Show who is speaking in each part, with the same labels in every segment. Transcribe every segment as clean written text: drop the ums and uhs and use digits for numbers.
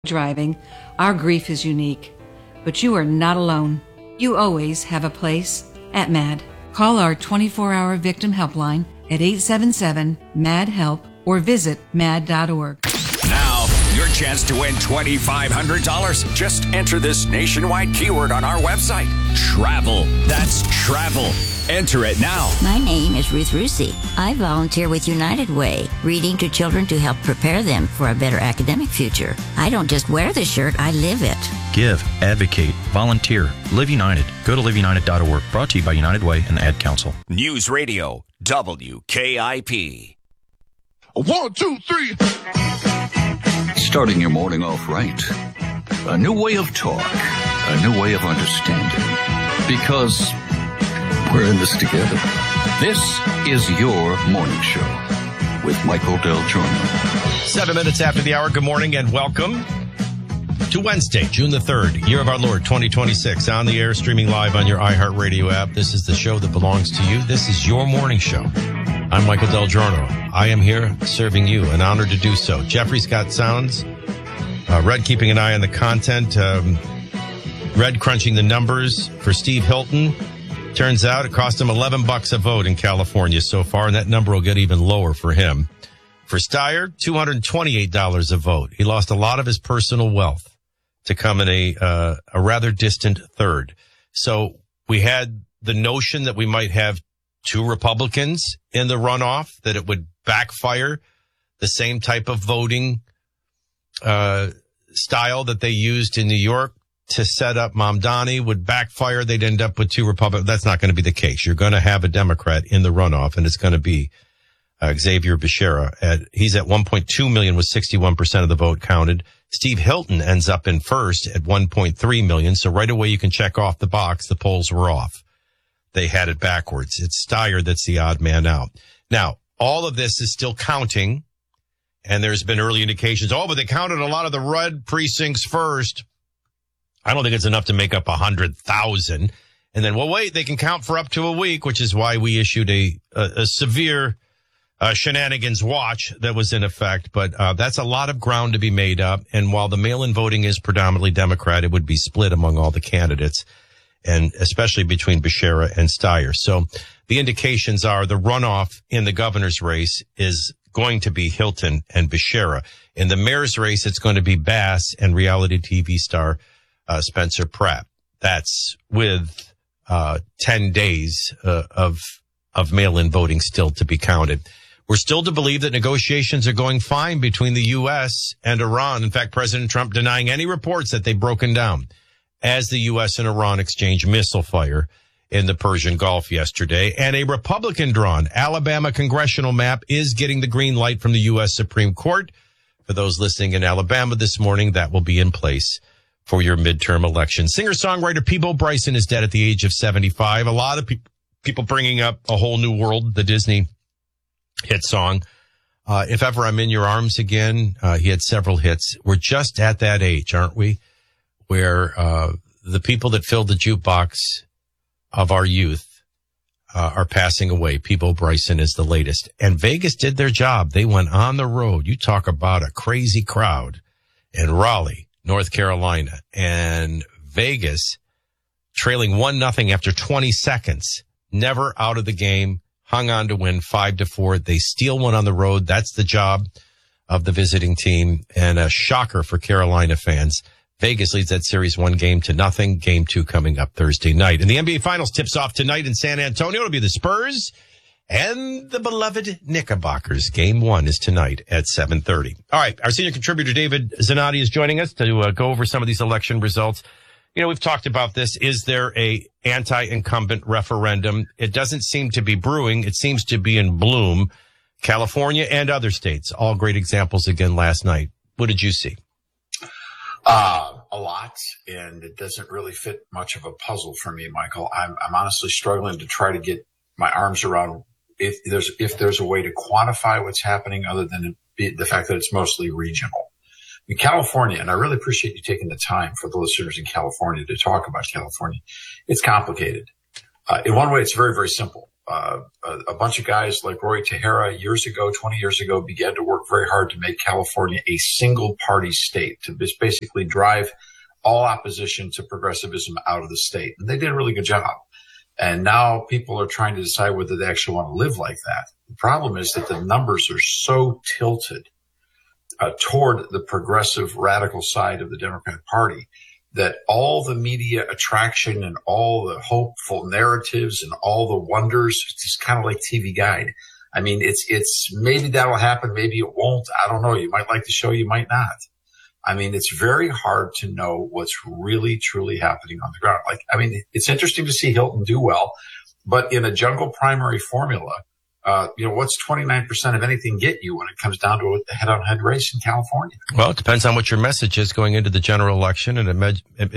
Speaker 1: Driving, our grief is unique, but you are not alone. You always have a place at MAD. Call our 24-hour victim helpline at 877-MAD-HELP or visit mad.org.
Speaker 2: Now, your chance to win $2,500. Just enter this nationwide keyword on our website. Travel. That's travel. Enter it now.
Speaker 3: My name is Ruth Rusi. I volunteer with United Way, reading to children to help prepare them for a better academic future. I don't just wear the shirt, I live it.
Speaker 4: Give, advocate, volunteer. Live United. Go to liveunited.org. Brought to you by United Way and the Ad Council.
Speaker 2: News Radio, WKIP.
Speaker 5: 1, 2, 3.
Speaker 6: Starting your morning off right. A new way of talk. A new way of understanding. Because we're in this together. This is your morning show with Michael Del Giorno.
Speaker 7: 7 minutes after the hour. Good morning and welcome to Wednesday, June the 3rd, year of our Lord, 2026. On the air, streaming live on your iHeartRadio app. This is the show that belongs to you. This is your morning show. I'm Michael Del Giorno. I am here serving you. An honor to do so. Jeffrey's got sounds. Red keeping an eye on the content. Red crunching the numbers for Steve Hilton. Turns out it cost him $11 a vote in California so far, and that number will get even lower for him. For Steyer, $228 a vote. He lost a lot of his personal wealth to come in a rather distant third. So we had the notion that we might have two Republicans in the runoff, that it would backfire the same type of voting style that they used in New York to set up Mamdani would backfire. They'd end up with two Republicans. That's not going to be the case. You're going to have a Democrat in the runoff, and it's going to be Xavier Becerra. He's at 1.2 million with 61% of the vote counted. Steve Hilton ends up in first at 1.3 million. So right away you can check off the box. The polls were off. They had it backwards. It's Steyer that's the odd man out. Now, all of this is still counting, and there's been early indications. Oh, but they counted a lot of the red precincts first. I don't think it's enough to make up 100,000. And then, well, wait, they can count for up to a week, which is why we issued a severe shenanigans watch that was in effect. But that's a lot of ground to be made up. And while the mail-in voting is predominantly Democrat, it would be split among all the candidates, and especially between Becerra and Steyer. So the indications are the runoff in the governor's race is going to be Hilton and Becerra. In the mayor's race, it's going to be Bass and reality TV star Spencer Pratt. That's with 10 days of mail-in voting still to be counted. We're still to believe that negotiations are going fine between the U.S. and Iran. In fact, President Trump denying any reports that they've broken down as the U.S. and Iran exchange missile fire in the Persian Gulf yesterday. And a Republican-drawn Alabama congressional map is getting the green light from the U.S. Supreme Court. For those listening in Alabama this morning, that will be in place for your midterm election. Singer-songwriter Peabo Bryson is dead at the age of 75. A lot of people bringing up A Whole New World, the Disney hit song. If Ever I'm in Your Arms Again, he had several hits. We're just at that age, aren't we? Where the people that filled the jukebox of our youth are passing away. Peabo Bryson is the latest. And Vegas did their job. They went on the road. You talk about a crazy crowd in Raleigh, North Carolina, and Vegas trailing 1-0 after 20 seconds, never out of the game, hung on to win 5-4. They steal one on the road. That's the job of the visiting team, and a shocker for Carolina fans. Vegas leads that series 1-0. Game 2 coming up Thursday night. And the NBA Finals tips off tonight in San Antonio. It'll be the Spurs and the beloved Knickerbockers. Game 1 is tonight at 7:30. All right. Our senior contributor, David Zanotti, is joining us to go over some of these election results. You know, we've talked about this. Is there a anti-incumbent referendum? It doesn't seem to be brewing. It seems to be in bloom. California and other states, all great examples again last night. What did you see?
Speaker 8: A lot, and it doesn't really fit much of a puzzle for me, Michael. I'm honestly struggling to try to get my arms around if there's a way to quantify what's happening other than the fact that it's mostly regional. In California, and I really appreciate you taking the time for the listeners in California to talk about California, it's complicated. In one way, it's very, very simple. a bunch of guys like Roy Tahera 20 years ago, began to work very hard to make California a single party state, to basically drive all opposition to progressivism out of the state. And they did a really good job. And now people are trying to decide whether they actually want to live like that. The problem is that the numbers are so tilted toward the progressive radical side of the Democratic Party that all the media attraction and all the hopeful narratives and all the wonders, it's just kind of like TV Guide. I mean, it's maybe that'll happen. Maybe it won't. I don't know. You might like the show. You might not. I mean, it's very hard to know what's really, truly happening on the ground. Like, I mean, it's interesting to see Hilton do well, but in a jungle primary formula, what's 29% of anything get you when it comes down to a head-on-head race in California?
Speaker 7: Well, it depends on what your message is going into the general election. And,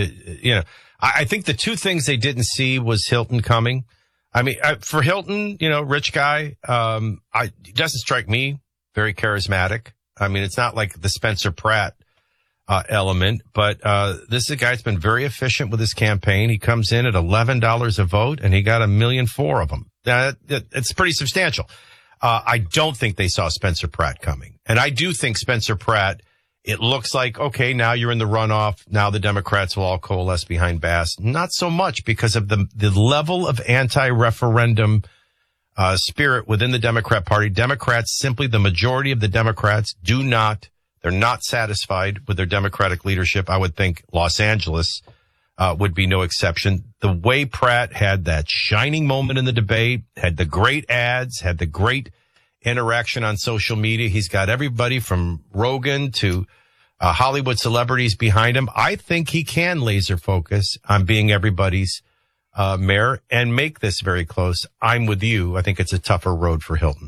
Speaker 7: I think the two things they didn't see was Hilton coming. I mean, for Hilton, rich guy, it doesn't strike me very charismatic. I mean, it's not like the Spencer Pratt element, but this is a guy that's been very efficient with his campaign. He comes in at $11 a vote, and he got 1.4 million of them. It's pretty substantial. I don't think they saw Spencer Pratt coming. And I do think Spencer Pratt, it looks like, okay, now you're in the runoff. Now the Democrats will all coalesce behind Bass. Not so much, because of the level of anti-referendum spirit within the Democrat Party. Democrats, simply the majority of the Democrats they're not satisfied with their Democratic leadership. I would think Los Angeles would be no exception. The way Pratt had that shining moment in the debate, had the great ads, had the great interaction on social media. He's got everybody from Rogan to Hollywood celebrities behind him. I think he can laser focus on being everybody's mayor and make this very close. I'm with you. I think it's a tougher road for Hilton.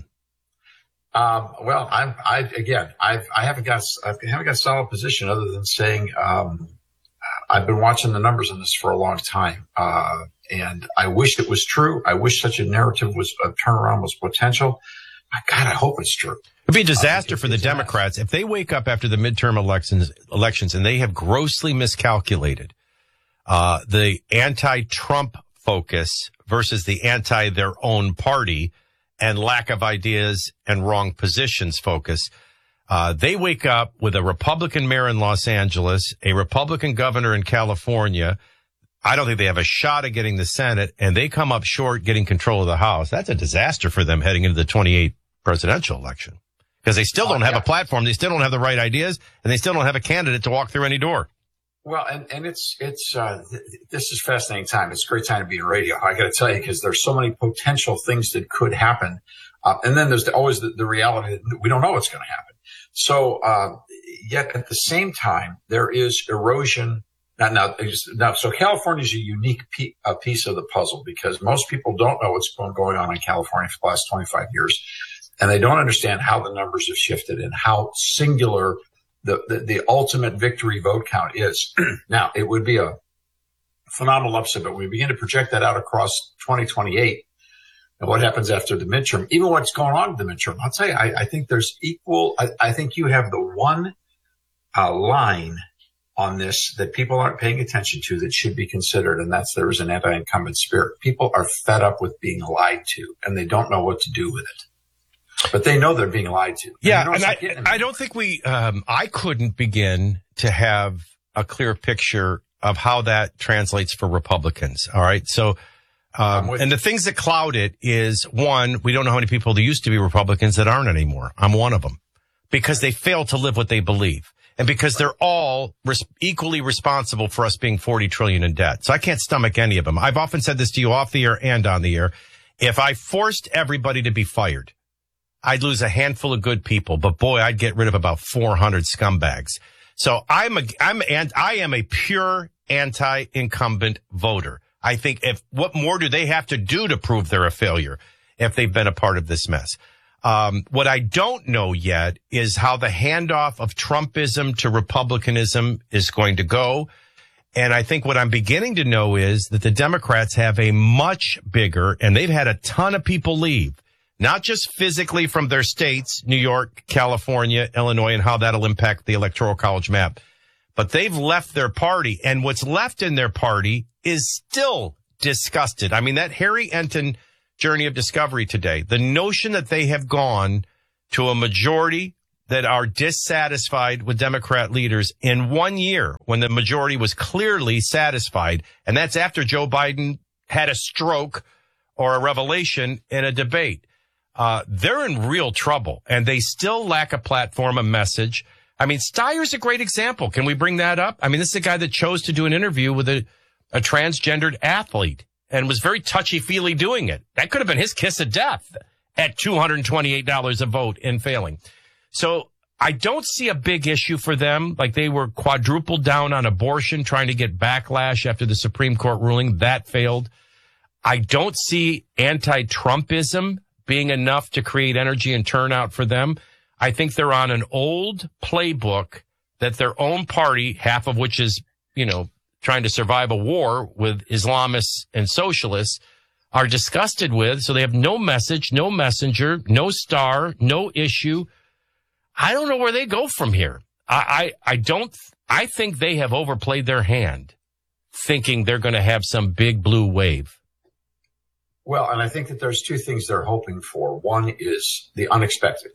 Speaker 8: Well, I haven't got a solid position other than saying, I've been watching the numbers on this for a long time. And I wish it was true. I wish such a narrative turnaround was potential. God, I hope it's true.
Speaker 7: It'd be a disaster for the Democrats if they wake up after the midterm elections and they have grossly miscalculated, the anti-Trump focus versus the anti-their own party and lack of ideas and wrong positions focus. They wake up with a Republican mayor in Los Angeles, a Republican governor in California. I don't think they have a shot at getting the Senate, and they come up short getting control of the House. That's a disaster for them heading into the 28th presidential election, because they still don't have a platform. They still don't have the right ideas, and they still don't have a candidate to walk through any door.
Speaker 8: Well, and this is a fascinating time. It's a great time to be in radio. I got to tell you, because there's so many potential things that could happen. And then there's always the reality that we don't know what's going to happen. So, yet at the same time, there is erosion. So California is a unique piece of the puzzle, because most people don't know what's been going on in California for the last 25 years. And they don't understand how the numbers have shifted and how singular the ultimate victory vote count is. Now, it would be a phenomenal upset, but we begin to project that out across 2028 and what happens after the midterm, even what's going on in the midterm. I'll tell you, I think there's I think you have the one line on this that people aren't paying attention to that should be considered, and that's there is an anti-incumbent spirit. People are fed up with being lied to, and they don't know what to do with it. But they know they're being lied to.
Speaker 7: Yeah, and I don't think I couldn't begin to have a clear picture of how that translates for Republicans. All right. So, and the things that cloud it is, one, we don't know how many people there used to be Republicans that aren't anymore. I'm one of them, because they fail to live what they believe. And because they're all equally responsible for us being $40 trillion in debt. So I can't stomach any of them. I've often said this to you off the air and on the air. If I forced everybody to be fired, I'd lose a handful of good people, but boy, I'd get rid of about 400 scumbags. So I am a pure anti-incumbent voter. I think what more do they have to do to prove they're a failure if they've been a part of this mess? What I don't know yet is how the handoff of Trumpism to Republicanism is going to go. And I think what I'm beginning to know is that the Democrats have a much bigger, and they've had a ton of people leave, not just physically from their states, New York, California, Illinois, and how that'll impact the Electoral College map. But they've left their party, and what's left in their party is still disgusted. I mean, that Harry Enton journey of discovery today. The notion that they have gone to a majority that are dissatisfied with Democrat leaders in 1 year when the majority was clearly satisfied. And that's after Joe Biden had a stroke or a revelation in a debate. They're in real trouble, and they still lack a platform, a message. I mean, Steyer's a great example. Can we bring that up? I mean, this is a guy that chose to do an interview with a transgendered athlete and was very touchy-feely doing it. That could have been his kiss of death at $228 a vote in failing. So I don't see a big issue for them. Like, they were quadrupled down on abortion, trying to get backlash after the Supreme Court ruling. That failed. I don't see anti-Trumpism being enough to create energy and turnout for them. I think they're on an old playbook that their own party, half of which is, trying to survive a war with Islamists and socialists, are disgusted with. So they have no message, no messenger, no star, no issue. I don't know where they go from here. I think they have overplayed their hand, thinking they're going to have some big blue wave.
Speaker 8: Well, and I think that there's two things they're hoping for. One is the unexpected.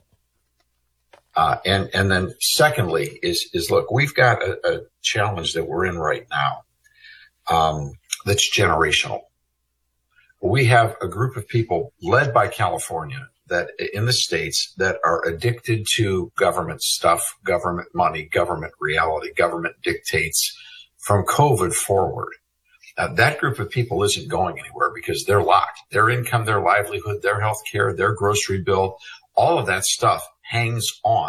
Speaker 8: And then secondly is look, we've got a challenge that we're in right now, that's generational. We have a group of people led by California that in the states that are addicted to government stuff, government money, government reality, government dictates from COVID forward. That group of people isn't going anywhere because they're locked. Their income, their livelihood, their health care, their grocery bill, all of that stuff hanging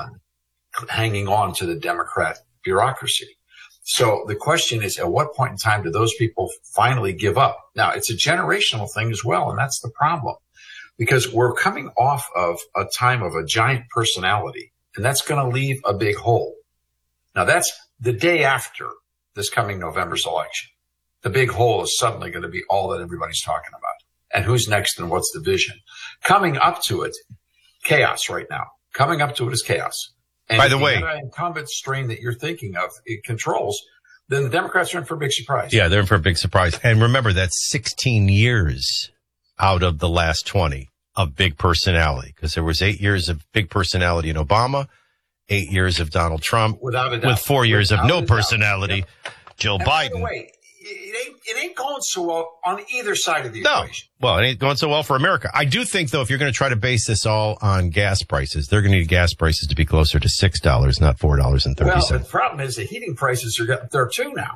Speaker 8: on to the Democrat bureaucracy. So the question is, at what point in time do those people finally give up? Now, it's a generational thing as well, and that's the problem. Because we're coming off of a time of a giant personality, and that's going to leave a big hole. Now, that's the day after this coming November's election. The big hole is suddenly going to be all that everybody's talking about. And who's next and what's the vision? Coming up to it, chaos right now. Coming up to it is chaos. And
Speaker 7: by the way,
Speaker 8: the incumbent strain that you're thinking of, it controls, then the Democrats are in for a big surprise.
Speaker 7: Yeah, they're in for a big surprise. And remember, that's 16 years out of the last 20 of big personality, because there was 8 years of big personality in Obama, 8 years of Donald Trump,
Speaker 8: without a doubt,
Speaker 7: with 4 years
Speaker 8: without
Speaker 7: of no personality,
Speaker 8: yep.
Speaker 7: Jill
Speaker 8: and
Speaker 7: Biden.
Speaker 8: By the way, it ain't going so well on either side of the equation.
Speaker 7: Well, it ain't going so well for America. I do think, though, if you're going to try to base this all on gas prices, they're going to need gas prices to be closer to $6, not $4.30.
Speaker 8: Well, the problem is the heating prices are up there too now.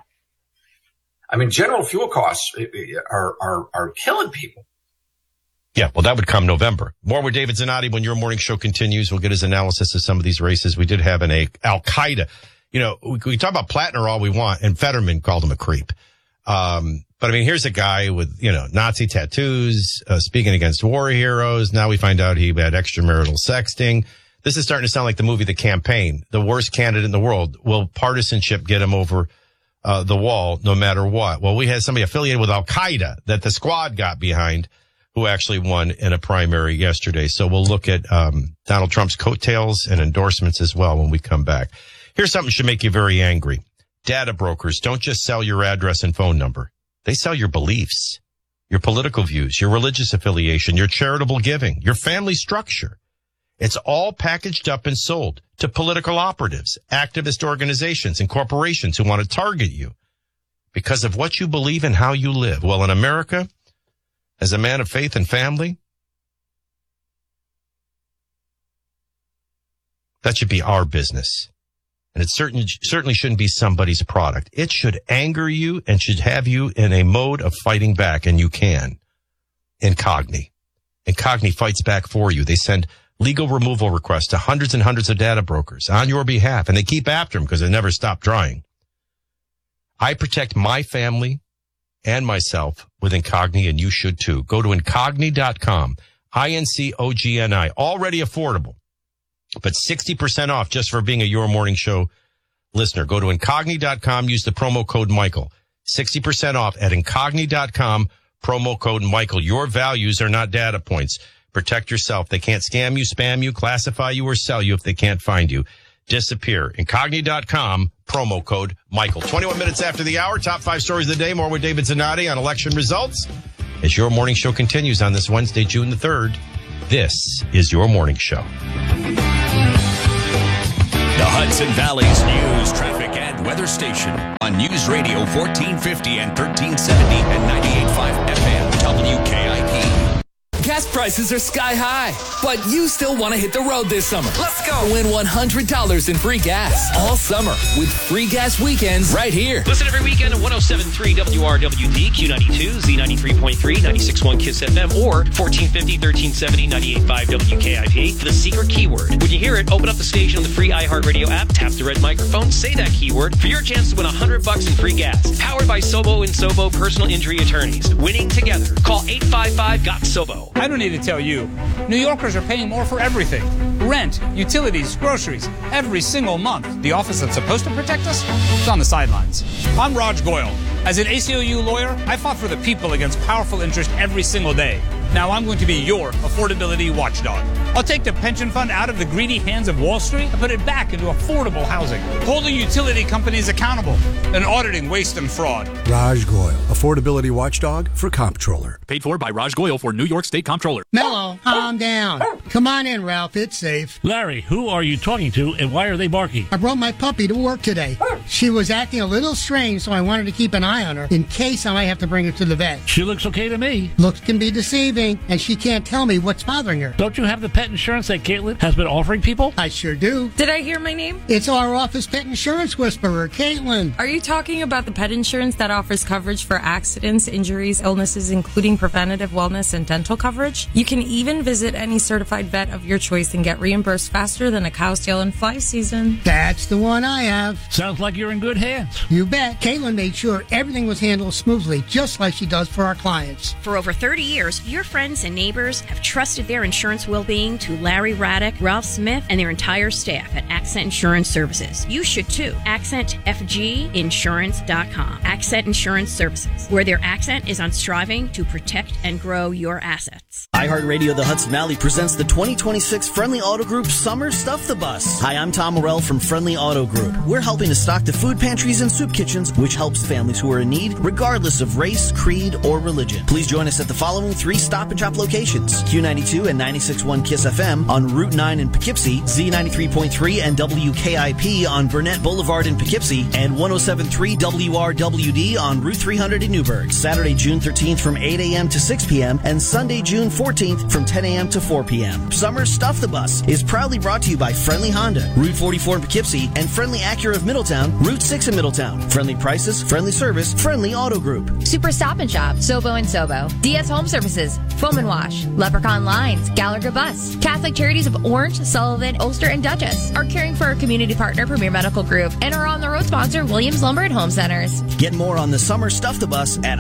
Speaker 8: I mean, general fuel costs are killing people.
Speaker 7: Yeah, well, that would come November. More with David Zanotti when your morning show continues. We'll get his analysis of some of these races. We did have an Al-Qaeda. We talk about Plattner all we want, and Fetterman called him a creep. But I mean, here's a guy with, Nazi tattoos, speaking against war heroes. Now we find out he had extramarital sexting. This is starting to sound like the movie The Campaign. The worst candidate in the world. Will partisanship get him over the wall no matter what? Well, we had somebody affiliated with Al-Qaeda that the squad got behind who actually won in a primary yesterday. So we'll look at Donald Trump's coattails and endorsements as well when we come back. Here's something that should make you very angry. Data brokers don't just sell your address and phone number. They sell your beliefs, your political views, your religious affiliation, your charitable giving, your family structure. It's all packaged up and sold to political operatives, activist organizations, and corporations who want to target you because of what you believe and how you live. Well, in America, as a man of faith and family, that should be our business. And it certainly shouldn't be somebody's product. It should anger you and should have you in a mode of fighting back, and you can. Incogni. Incogni fights back for you. They send legal removal requests to hundreds and hundreds of data brokers on your behalf, and they keep after them because they never stop trying. I protect my family and myself with Incogni, and you should too. Go to Incogni.com, INCOGNI, already affordable, but 60% off just for being a Your Morning Show listener. Go to Incogni.com, use the promo code Michael. 60% off at Incogni.com, promo code Michael. Your values are not data points. Protect yourself. They can't scam you, spam you, classify you, or sell you if they can't find you. Disappear. Incogni.com, promo code Michael. 21 minutes after the hour, top 5 stories of the day. More with David Zanotti on election results. As your morning show continues on this Wednesday, June the 3rd, this is your morning show.
Speaker 2: The Hudson Valley's news, traffic, and weather station on News Radio 1450 and 1370 and 98.5 FM WKIP.
Speaker 9: Gas prices are sky high, but you still want to hit the road this summer. Let's go! Win $100 in free gas all summer with free gas weekends right here.
Speaker 10: Listen every weekend at 107.3 WRWD, Q92, Z93.3, 96.1 KISS FM, or 1450, 1370, 98.5 WKIP for the secret keyword. When you hear it, open up the station on the free iHeartRadio app, tap the red microphone, say that keyword for your chance to win $100 in free gas. Powered by Sobo and Sobo Personal Injury Attorneys. Winning together. Call 855-GOT-SOBO.
Speaker 11: I don't need to tell you, New Yorkers are paying more for everything. Rent, utilities, groceries, every single month. The office that's supposed to protect us is on the sidelines. I'm Raj Goyal. As an ACLU lawyer, I fought for the people against powerful interest every single day. Now I'm going to be your affordability watchdog. I'll take the pension fund out of the greedy hands of Wall Street and put it back into affordable housing, holding utility companies accountable and auditing waste and fraud.
Speaker 12: Raj Goyal, affordability watchdog for comptroller.
Speaker 13: Paid for by Raj Goyal for New York State Comptroller.
Speaker 14: Mello, calm down. Come on in, Ralph. It's safe.
Speaker 15: Larry, who are you talking to and why are they barking?
Speaker 14: I brought my puppy to work today. She was acting a little strange, so I wanted to keep an eye on her in case I might have to bring her to the vet.
Speaker 15: She looks okay to me.
Speaker 14: Looks can be deceiving, and she can't tell me what's bothering her.
Speaker 15: Don't you have the pet insurance that Caitlin has been offering people?
Speaker 14: I sure do.
Speaker 16: Did I hear my name?
Speaker 14: It's our office pet insurance whisperer, Caitlin.
Speaker 16: Are you talking about the pet insurance that offers coverage for accidents, injuries, illnesses, including preventative wellness and dental coverage? You can even visit any certified vet of your choice and get reimbursed faster than a cow's tail in fly season.
Speaker 14: That's the one I have.
Speaker 15: Sounds like you're in good hands.
Speaker 14: You bet. Caitlin made sure everything was handled smoothly, just like she does for our clients.
Speaker 17: For over 30 years, your friends and neighbors have trusted their insurance well-being to Larry Raddick, Ralph Smith, and their entire staff at Accent Insurance Services. You should too. AccentFGinsurance.com. Accent Insurance Services, where their accent is on striving to protect and grow your assets.
Speaker 18: iHeartRadio The Hudson Valley presents the 2026 Friendly Auto Group Summer Stuff the Bus. Hi, I'm Tom Morell from Friendly Auto Group. We're helping to stock the food pantries and soup kitchens, which helps families who are in need, regardless of race, creed, or religion. Please join us at the following 3 Stop and Shop locations: Q92 and 96.1 KISS FM on Route 9 in Poughkeepsie, Z93.3 and WKIP on Burnett Boulevard in Poughkeepsie, and 107.3 WRWD on Route 300 in Newburgh. Saturday, June 13th from 8 a.m. to 6 p.m. and Sunday, June 14th from 10 a.m. to 4 p.m. Summer Stuff the Bus is proudly brought to you by Friendly Honda, Route 44 in Poughkeepsie, and Friendly Acura of Middletown, Route 6 in Middletown. Friendly prices, friendly service, Friendly Auto Group.
Speaker 19: Super Stop and Shop, Sobo and Sobo, DS Home Services, Foam and Wash, Leprechaun Lines, Gallagher Bus, Catholic Charities of Orange, Sullivan, Ulster, and Dutchess are caring for our community partner, Premier Medical Group, and our on-the-road sponsor, Williams Lumber and Home Centers.
Speaker 18: Get more on the Summer Stuff the Bus at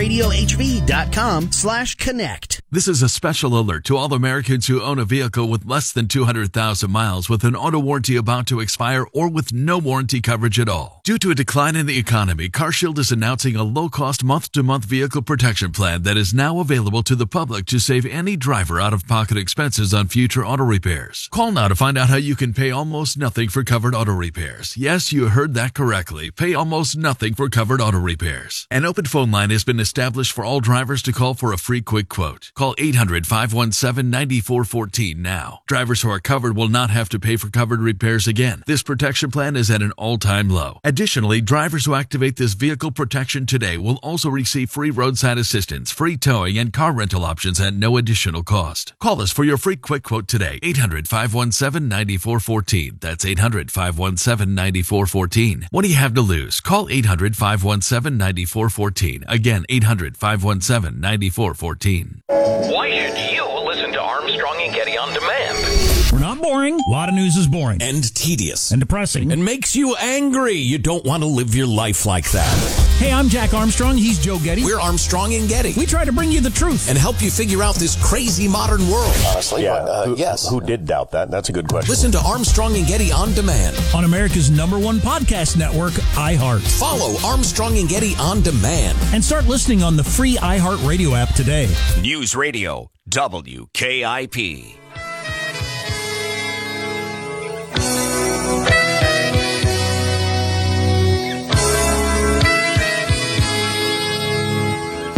Speaker 18: iHeartRadioHV.com/connect.
Speaker 20: This is a special alert to all Americans who own a vehicle with less than 200,000 miles with an auto warranty about to expire or with no warranty coverage at all. Due to a decline in the economy, CarShield is announcing a low-cost month-to-month vehicle protection plan that is now available to the public to save any driver out-of-pocket expenses on future auto repairs. Call now to find out how you can pay almost nothing for covered auto repairs. Yes, you heard that correctly. Pay almost nothing for covered auto repairs. An open phone line has been established for all drivers to call for a free quick quote. Call 800-517-9414 now. Drivers who are covered will not have to pay for covered repairs again. This protection plan is at an all-time low. Additionally, drivers who activate this vehicle protection today will also receive free roadside assistance, free towing, and car rental options at no additional cost. Call us for your free quick quote today. 800-517-9414. That's 800-517-9414. What do you have to lose? Call 800-517-9414. Again, 800-517-9414.
Speaker 10: Why should you listen to Armstrong and Getty on demand?
Speaker 21: We're not boring. A lot of news is boring.
Speaker 22: And tedious.
Speaker 21: And depressing.
Speaker 22: And makes you angry. You don't want to live your life like that.
Speaker 21: Hey, I'm Jack Armstrong. He's Joe Getty.
Speaker 22: We're Armstrong and Getty.
Speaker 21: We try to bring you the truth.
Speaker 22: And help you figure out this crazy modern world.
Speaker 23: Honestly, yeah, yes. Who did doubt that? That's a good question.
Speaker 22: Listen to Armstrong and Getty on demand.
Speaker 21: On America's #1 podcast network, iHeart.
Speaker 22: Follow Armstrong and Getty on demand.
Speaker 21: And start listening on the free iHeart Radio app today.
Speaker 2: News Radio, WKIP.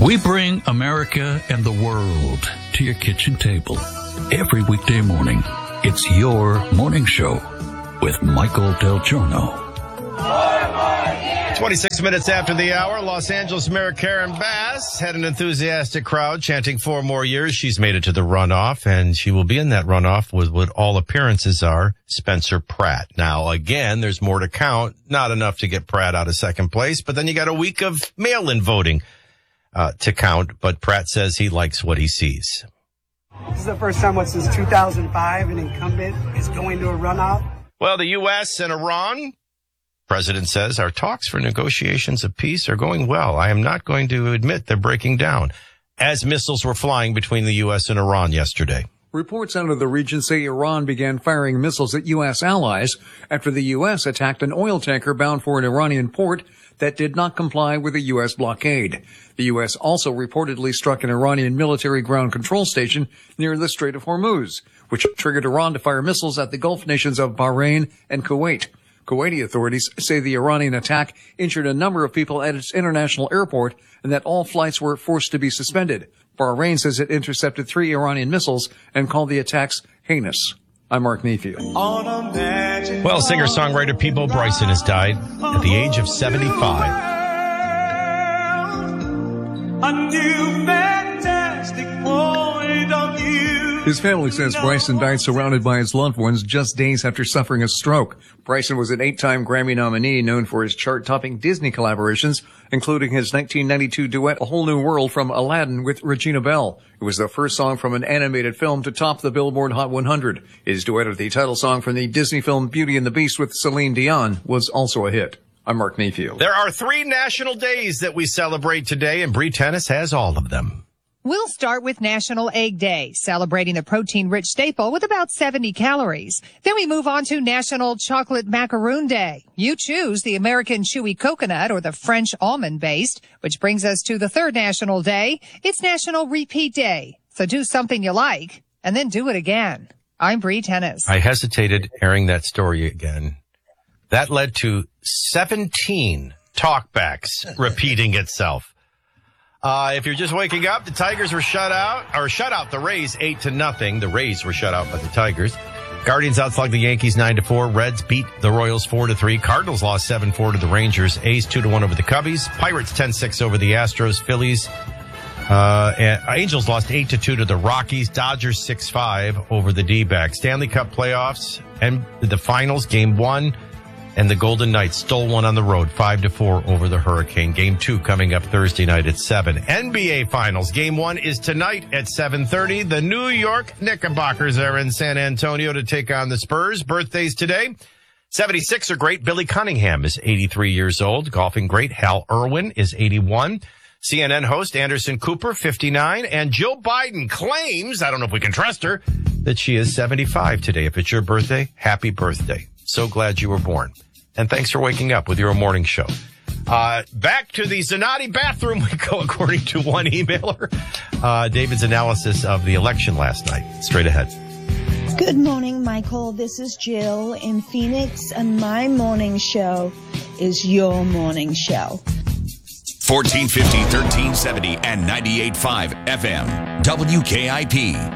Speaker 6: We bring America and the world to your kitchen table every weekday morning. It's your morning show with Michael Del Giorno.
Speaker 7: 26 minutes after the hour, Los Angeles Mayor Karen Bass had an enthusiastic crowd chanting 4 more years. She's made it to the runoff, and she will be in that runoff with what all appearances are, Spencer Pratt. Now, again, there's more to count. Not enough to get Pratt out of second place, but then you got a week of mail-in voting to count. But Pratt says he likes what he sees.
Speaker 1: This is the first time since 2005 an incumbent is going to a runoff.
Speaker 7: Well, the U.S. and Iran, President says, our talks for negotiations of peace are going well. I am not going to admit they're breaking down, as missiles were flying between the U.S. and Iran yesterday.
Speaker 3: Reports out of the region say Iran began firing missiles at U.S. allies after the U.S. attacked an oil tanker bound for an Iranian port that did not comply with a U.S. blockade. The U.S. also reportedly struck an Iranian military ground control station near the Strait of Hormuz, which triggered Iran to fire missiles at the Gulf nations of Bahrain and Kuwait. Kuwaiti authorities say the Iranian attack injured a number of people at its international airport and that all flights were forced to be suspended. Bahrain says it intercepted 3 Iranian missiles and called the attacks heinous. I'm Mark Mayfield.
Speaker 7: Well, singer-songwriter Peabo Bryson has died at the age of 75.
Speaker 4: A new fantastic point of view.
Speaker 3: His family says Bryson died surrounded by his loved ones just days after suffering a stroke. Bryson was an 8-time Grammy nominee known for his chart-topping Disney collaborations, including his 1992 duet A Whole New World from Aladdin with Regina Bell. It was the first song from an animated film to top the Billboard Hot 100. His duet of the title song from the Disney film Beauty and the Beast with Celine Dion was also a hit. I'm Mark Mayfield.
Speaker 7: There are 3 national days that we celebrate today, and Bree Tennis has all of them.
Speaker 24: We'll start with National Egg Day, celebrating the protein-rich staple with about 70 calories. Then we move on to National Chocolate Macaroon Day. You choose the American Chewy Coconut or the French Almond-based, which brings us to the 3rd National Day. It's National Repeat Day. So do something you like, and then do it again. I'm Bree Tennis.
Speaker 7: I hesitated airing that story again. That led to 17 talkbacks repeating itself. If you're just waking up, the Tigers were shut out the Rays 8-0. The Rays were shut out by the Tigers. Guardians outslugged the Yankees 9-4. Reds beat the Royals 4-3. Cardinals lost 7-4 to the Rangers. A's 2-1 over the Cubbies. Pirates 10-6 over the Astros. Phillies, and Angels lost 8-2 to the Rockies. Dodgers 6-5 over the D-backs. Stanley Cup playoffs and the finals, Game 1. And the Golden Knights stole one on the road, 5-4 over the Hurricane. Game 2 coming up Thursday night at 7. NBA Finals. Game 1 is tonight at 7:30. The New York Knickerbockers are in San Antonio to take on the Spurs. Birthdays today. 76 are great. Billy Cunningham is 83 years old. Golfing great. Hal Irwin is 81. CNN host Anderson Cooper, 59. And Jill Biden claims, I don't know if we can trust her, that she is 75 today. If it's your birthday, happy birthday. So glad you were born. And thanks for waking up with your morning show. Back to the Zanotti bathroom we go, according to one emailer. David's analysis of the election last night. Straight ahead.
Speaker 25: Good morning, Michael. This is Jill in Phoenix, and my morning show is your morning show.
Speaker 2: 1450, 1370, and 98.5 FM. WKIP.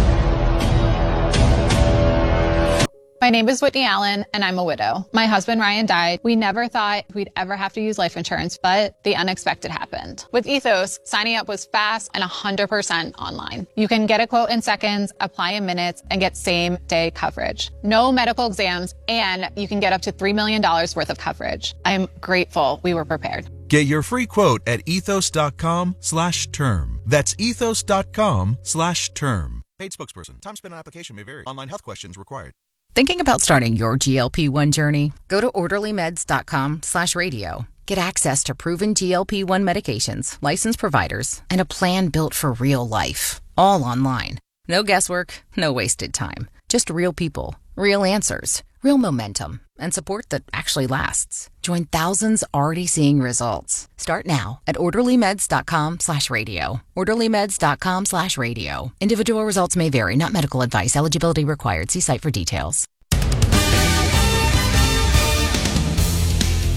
Speaker 26: My name is Whitney Allen, and I'm a widow. My husband, Ryan, died. We never thought we'd ever have to use life insurance, but the unexpected happened. With Ethos, signing up was fast and 100% online. You can get a quote in seconds, apply in minutes, and get same-day coverage. No medical exams, and you can get up to $3 million worth of coverage. I'm grateful we were prepared.
Speaker 27: Get your free quote at ethos.com/term. That's ethos.com/term. Paid spokesperson. Time spent on application may vary. Online health questions required.
Speaker 28: Thinking about starting your GLP-1 journey? Go to orderlymeds.com/radio. Get access to proven GLP-1 medications, licensed providers, and a plan built for real life. All online. No guesswork, no wasted time. Just real people, real answers, real momentum, and support that actually lasts. Join thousands already seeing results. Start now at orderlymeds.com/radio. orderlymeds.com/radio. Individual results may vary, not medical advice. Eligibility required. See site for details.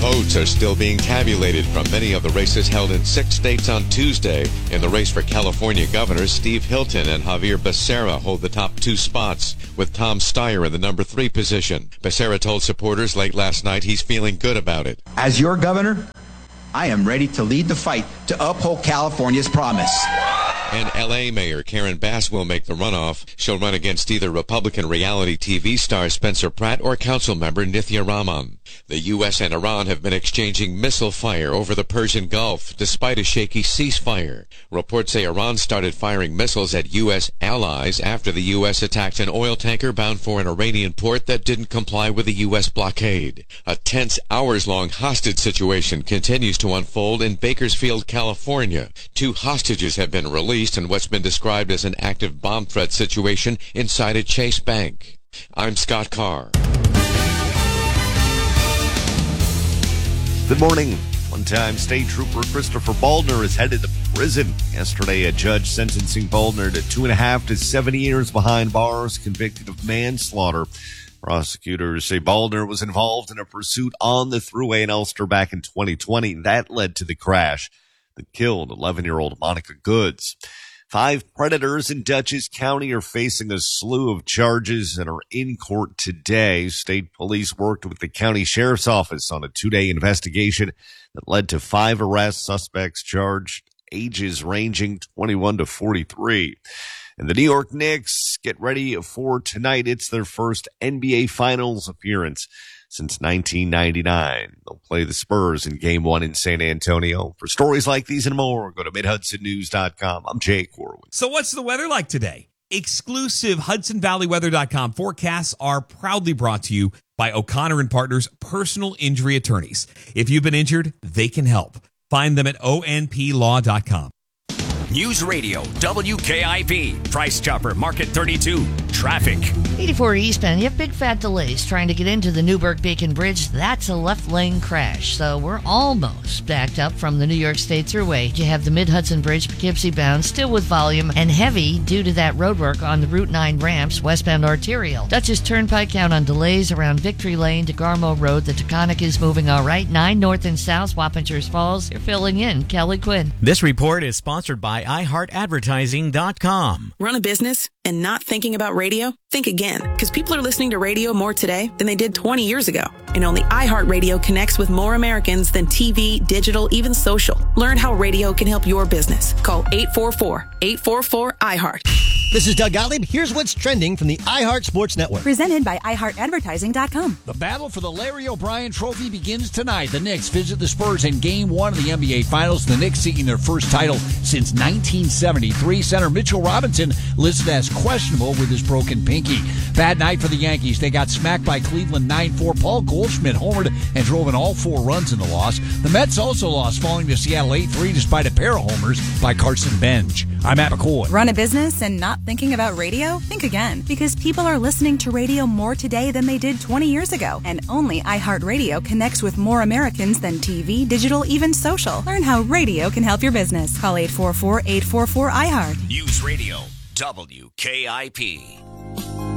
Speaker 5: Votes are still being tabulated from many of the races held in 6 states on Tuesday. In the race for California governor, Steve Hilton and Javier Becerra hold the top 2 spots, with Tom Steyer in the number 3 position. Becerra told supporters late last night he's feeling good about it.
Speaker 8: As your governor, I am ready to lead the fight to uphold California's promise.
Speaker 5: And L.A. Mayor Karen Bass will make the runoff. She'll run against either Republican reality TV star Spencer Pratt or council member Nithya Raman. The U.S. and Iran have been exchanging missile fire over the Persian Gulf, despite a shaky ceasefire. Reports say Iran started firing missiles at U.S. allies after the U.S. attacked an oil tanker bound for an Iranian port that didn't comply with the U.S. blockade. A tense, hours-long hostage situation continues to unfold in Bakersfield, California. 2 hostages have been released in what's been described as an active bomb threat situation inside a Chase Bank. I'm Scott Carr.
Speaker 9: Good morning. One-time state trooper Christopher Baldner is headed to prison. Yesterday, a judge sentencing Baldner to 2.5 to 7 years behind bars, convicted of manslaughter. Prosecutors say Baldner was involved in a pursuit on the Thruway in Ulster back in 2020. That led to the crash that killed 11-year-old Monica Goods. 5 predators in Dutchess County are facing a slew of charges and are in court today. State police worked with the county sheriff's office on a 2-day investigation that led to 5 arrests. Suspects charged ages ranging 21 to 43. And the New York Knicks get ready for tonight. It's their first NBA Finals appearance since 1999. They'll play the Spurs in Game 1 in San Antonio. For stories like these and more, go to MidHudsonNews.com. I'm Jake Horowitz.
Speaker 11: So what's the weather like today? Exclusive HudsonValleyWeather.com forecasts are proudly brought to you by O'Connor & Partners Personal Injury Attorneys. If you've been injured, they can help. Find them at onplaw.com.
Speaker 2: News Radio, WKIP, Price Chopper, Market 32, traffic.
Speaker 12: 84 eastbound, you have big fat delays trying to get into the Newburgh-Bacon Bridge. That's a left lane crash, so we're almost backed up from the New York State Thruway. You have the Mid-Hudson Bridge, Poughkeepsie bound, still with volume and heavy due to that roadwork on the Route 9 ramps, westbound arterial. Dutchess Turnpike count on delays around Victory Lane to Garmo Road. The Taconic is moving all right. 9 north and south, Wappingers Falls. You're filling in. Kelly Quinn.
Speaker 13: This report is sponsored by iHeartAdvertising.com.
Speaker 15: Run a business and not thinking about radio? Think again, because people are listening to radio more today than they did 20 years ago. And only iHeartRadio connects with more Americans than TV, digital, even social. Learn how radio can help your business. Call 844-844-iHeart.
Speaker 16: This is Doug Gottlieb. Here's what's trending from the iHeart Sports Network.
Speaker 29: Presented by iHeartAdvertising.com.
Speaker 21: The battle for the Larry O'Brien Trophy begins tonight. The Knicks visit the Spurs in Game 1 of the NBA Finals. The Knicks seeking their first title since 1973. Center Mitchell Robinson listed as questionable with his broken pinky. Bad night for the Yankees. They got smacked by Cleveland 9-4. Paul Goldschmidt homered and drove in all 4 runs in the loss. The Mets also lost, falling to Seattle 8-3 despite a pair of homers by Carson Bench. I'm Matt McCoy.
Speaker 29: Run a business and not thinking about radio? Think again, because people are listening to radio more today than they did 20 years ago. And only iHeartRadio connects with more Americans than TV, digital, even social. Learn how radio can help your business. Call 844-844-iHeart.
Speaker 2: News Radio, WKIP.